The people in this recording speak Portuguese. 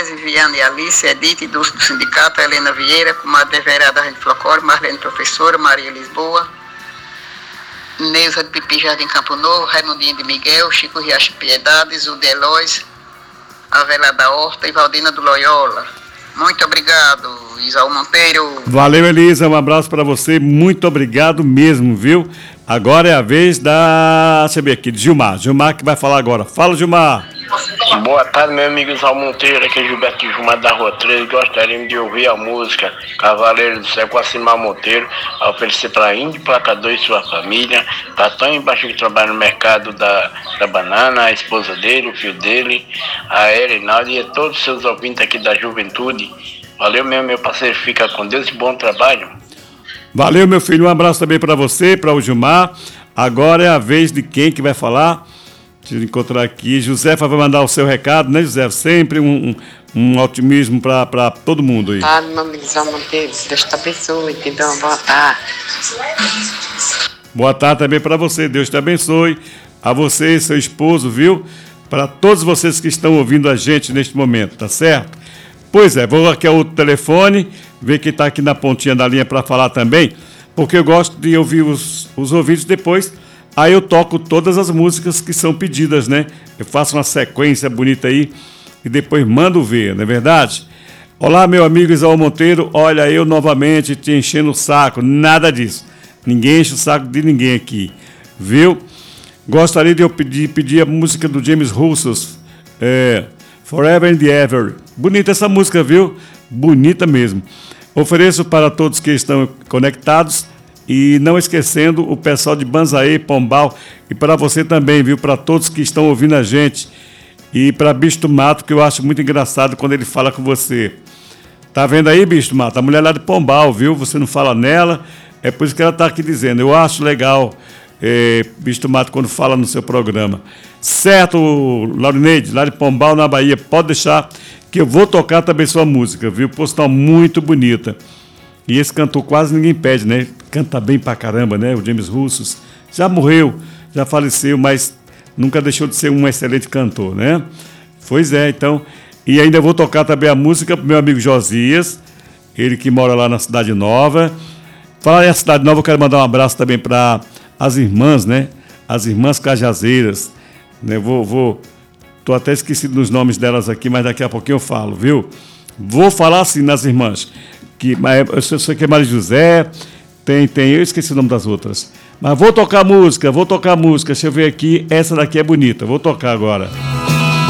Kézia, Viviane e Alice, Edith e Dulce do Sindicato, Helena Vieira, comadre vereadora da Rede Flocório, Marlene Professora, Maria Lisboa, Neuza de Pipi, Jardim Campo Novo, Raimundinho de Miguel, Chico Riacho Piedade, Zilde Elois, Avela da Horta e Valdina do Loyola. Muito obrigado, Isaú Monteiro. Valeu, Elisa, um abraço para você, muito obrigado mesmo, viu? Agora é a vez da, deixa eu ver aqui, de Gilmar que vai falar agora. Fala, Gilmar. Boa tarde, meu amigo Isaú Monteiro, aqui é Gilberto Gilmar da Rua 13. Gostaríamos de ouvir a música Cavaleiro do Céu com Acimar Monteiro, a oferecer para Índio Placador e sua família, para Tony Baixo que trabalha no mercado da banana, a esposa dele, o filho dele, a Erinaldo e a todos os seus ouvintes aqui da juventude. Valeu mesmo, meu parceiro, fica com Deus e bom trabalho. Valeu, meu filho, um abraço também para você, para o Gilmar. Agora é a vez de quem que vai falar? Deixa eu encontrar aqui. Josefa vai mandar o seu recado, né, Josefa? Sempre um otimismo para todo mundo aí. Ah, meu amigo Isaú Monteiro, Deus te abençoe, te dê uma boa tarde. Boa tarde também para você, Deus te abençoe. A você e seu esposo, viu? Para todos vocês que estão ouvindo a gente neste momento, tá certo? Pois é, vou aqui ao telefone, ver quem está aqui na pontinha da linha para falar também, porque eu gosto de ouvir os ouvintes depois. Aí eu toco todas as músicas que são pedidas, né? Eu faço uma sequência bonita aí e depois mando ver, não é verdade? Olá, meu amigo Isaú Monteiro. Olha, eu novamente te enchendo o saco. Nada disso. Ninguém enche o saco de ninguém aqui, viu? Gostaria de pedir a música do James Russell, Forever and Ever. Bonita essa música, viu? Bonita mesmo. Ofereço para todos que estão conectados. E não esquecendo o pessoal de Banzaê, Pombal, e para você também, viu? Para todos que estão ouvindo a gente. E para Bicho do Mato, que eu acho muito engraçado quando ele fala com você. Tá vendo aí, Bicho do Mato? A mulher lá de Pombal, viu? Você não fala nela, é por isso que ela está aqui dizendo. Eu acho legal, Bicho do Mato, quando fala no seu programa. Certo, Laurineide, lá de Pombal, na Bahia, pode deixar que eu vou tocar também sua música, viu? Postal muito bonita. E esse cantor quase ninguém pede, né? Canta bem pra caramba, né? O James Russell. Já morreu, já faleceu, mas nunca deixou de ser um excelente cantor, né? Pois é, então. E ainda vou tocar também a música pro meu amigo Josias, ele que mora lá na Cidade Nova. Falar em Cidade Nova, eu quero mandar um abraço também para as irmãs, né? As irmãs Cajazeiras. Né? Tô até esquecido dos nomes delas aqui, mas daqui a pouquinho eu falo, viu? Vou falar assim nas irmãs. Eu sei que é Maria José, eu esqueci o nome das outras. Mas vou tocar música, deixa eu ver aqui, essa daqui é bonita, vou tocar agora.